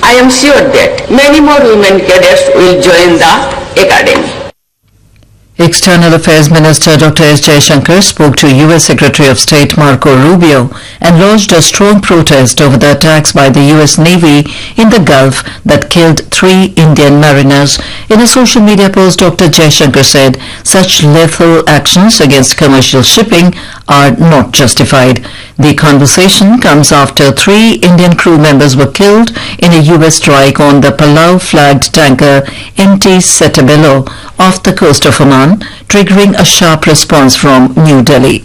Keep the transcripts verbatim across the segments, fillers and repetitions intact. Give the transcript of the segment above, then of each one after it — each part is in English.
I am sure that many more women cadets will join the academy. External Affairs Minister Doctor S. Jaishankar spoke to U S Secretary of State Marco Rubio and lodged a strong protest over the attacks by the U S Navy in the Gulf that killed three Indian mariners. In a social media post, Doctor Jaishankar said such lethal actions against commercial shipping are not justified. The conversation comes after three Indian crew members were killed in a U S strike on the Palau-flagged tanker M T Setabelo off the coast of Oman, triggering a sharp response from New Delhi.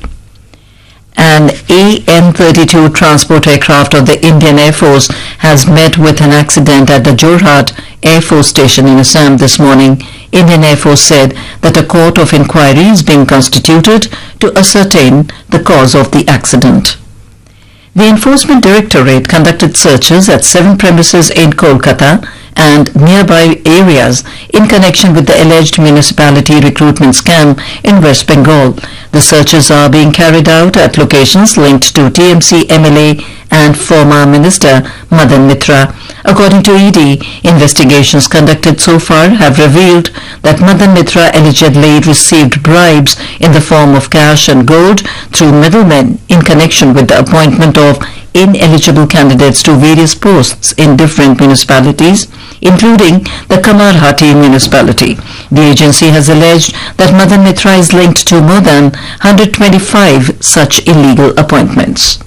An A N thirty-two transport aircraft of the Indian Air Force has met with an accident at the Jorhat Air Force Station in Assam this morning. Indian Air Force said that a court of inquiry is being constituted to ascertain the cause of the accident. The Enforcement Directorate conducted searches at seven premises in Kolkata and nearby areas in connection with the alleged municipality recruitment scam in West Bengal. The searches are being carried out at locations linked to T M C M L A and former Minister Madan Mitra. According to E D, investigations conducted so far have revealed that Madan Mitra allegedly received bribes in the form of cash and gold through middlemen in connection with the appointment of ineligible candidates to various posts in different municipalities, including the Kamarhati municipality. The agency has alleged that Madan Mitra is linked to more than one hundred twenty-five such illegal appointments.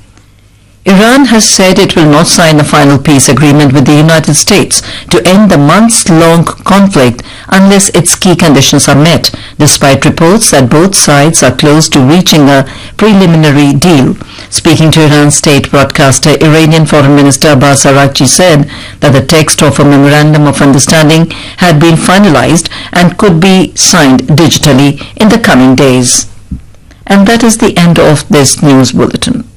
Iran has said it will not sign a final peace agreement with the United States to end the months-long conflict unless its key conditions are met, despite reports that both sides are close to reaching a preliminary deal. Speaking to Iran's state broadcaster, Iranian Foreign Minister Abbas Araghchi said that the text of a memorandum of understanding had been finalized and could be signed digitally in the coming days. And that is the end of this news bulletin.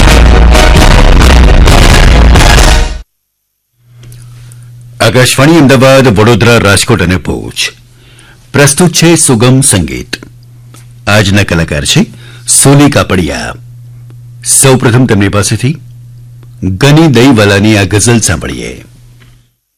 Akashvani Ahmedabad Vadodara Rajkot અને ભુજ પ્રસ્તુત છે સુગમ સંગીત. આજના કલાકાર છે સોલી કાપડિયા. સૌપ્રથમ તેમની પાસેથી ગની દઈવાલાની આ ગઝલ સાંભળીએ.